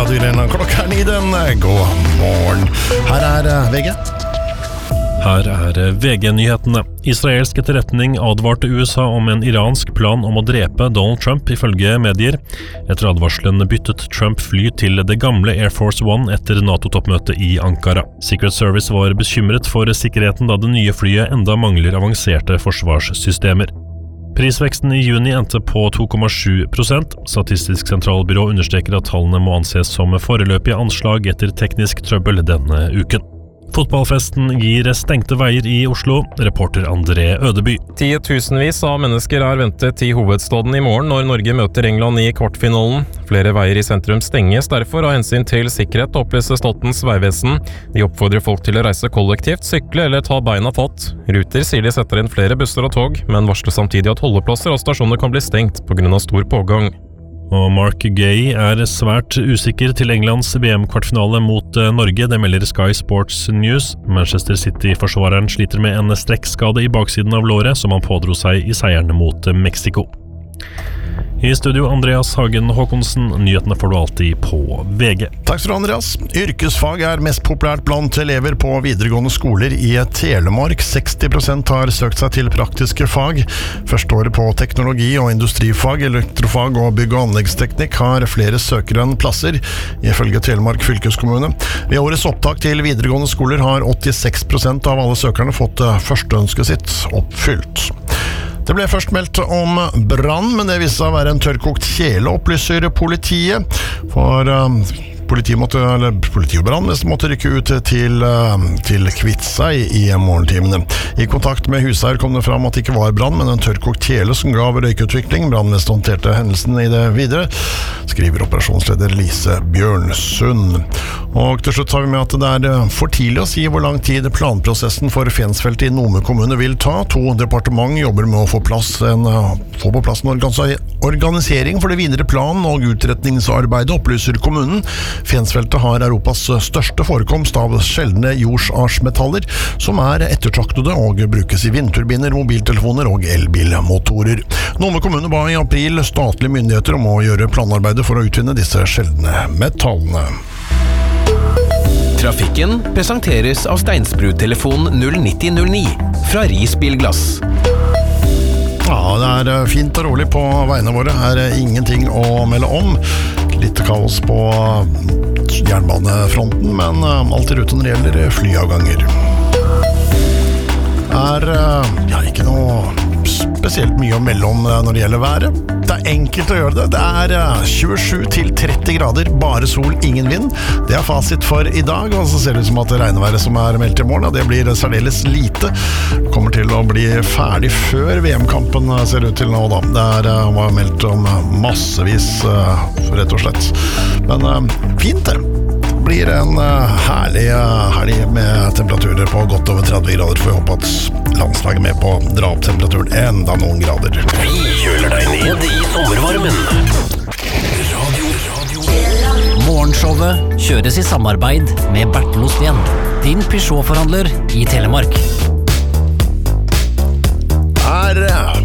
Radio Irena. Klokka 9 den. God morgen. Her VG. Her VG-nyhetene. Israelsk etterretning advarte USA om en iransk plan om å drepe Donald Trump, ifølge medier. Etter advarselen byttet Trump fly til det gamle Air Force One etter NATO-toppmøtet i Ankara. Secret Service var bekymret for sikkerheten da det nye flyet enda mangler avanserte forsvarssystemer. Prisveksten i juni endte på 2,7%. Statistisk sentralbyrå understreker at tallene må anses som foreløpige anslag etter teknisk trøbbel denne uken. Fotballfesten gir stengte veier i Oslo, reporter André Ødeby. Titusenvis av mennesker ventet i hovedstaden i morgen når Norge møter England i kvartfinalen. Flere veier i sentrum stenges derfor av hensyn til sikkerhet, opplyser Statens vegvesen. De oppfordrer folk til å reise kollektivt, sykle eller ta beina fatt. Ruter sier de setter inn flere busser og tog, men varsler samtidig at holdeplasser og stasjoner kan bli stengt på grunn av stor pågang. Og Mark Gay svært usikker til Englands VM-kvartfinale mot Norge, det melder Sky Sports News. Manchester City-forsvareren sliter med en strekkskade i baksiden av låret som han pådro seg i seieren mot Mexico. I studio Andreas Hagen Håkonsen, nyhetene får du alltid på VG. Takk skal du, Andreas. Yrkesfag mest populært blant elever på videregående skoler i Telemark. 60% har søkt seg til praktiske fag. Førsteåret på teknologi og industrifag, elektrofag og bygg- og anleggsteknikk har flere søkere enn plasser, ifølge Telemark fylkeskommune. Ved årets opptak til videregående skoler har 86% av alle søkerne fått førsteønsket sitt oppfylt. Det ble først meldt om brann, men det viste seg å være en tørrkokt kjele, opplyser politiet. For politi og brannvesen måtte rykke ut til Kviteseid i morgentimene. I kontakt med huseier kom det fram at det ikke var brann, men en tørrkokt kjele som gav røykutvikling. Brannvesenet håndterte hendelsen i det videre, skriver operasjonsleder Lise Bjørnsund. Og til slutt har vi med at det for tidlig å si hvor lang tid planprosessen for Fensfeltet i Nome kommune vil ta. 2 departement jobber med å få på plass en organisering for det videre plan- og utretningsarbeidet, opplyser kommunen. Fensfeltet har Europas største forekomst av sjeldne jordsartsmetaller, som ettertraktede og brukes i vindturbiner, mobiltelefoner og elbilmotorer. Nome kommune ba i april statlige myndigheter om å gjøre planarbeidet for å utvinne disse sjeldne metallene. Trafikken presenteres av Steinsbru-telefon 09009 fra Risbilglass. Ja, det fint og rolig på veiene våre. Her ingenting å melde om. Litt kaos på jernbanefronten, men alt i rute når det gjelder flyavganger. Ikke noe spesielt mye å melde om når det gjelder været. Det enkelt å gjøre det. Det 27 til 30 grader, bare sol, ingen vind. Det fasit for i dag, og så ser det ut som at regnværet som meldt i morgen, det blir særdeles lite. Kommer til å bli ferdig før VM-kampen, ser det ut til nå da. Det var meldt om massevis, rett og slett. Men fint det. Blir en herlig helg med temperaturer på godt over 30 grader. Får jeg håpe at landslaget med på å dra opp temperaturen enda noen grader. Vi kjøler deg ned i sommervarmen. Morgenshowet kjøres i samarbeid med Bertel Osten, din Peugeot-forhandler i Telemark.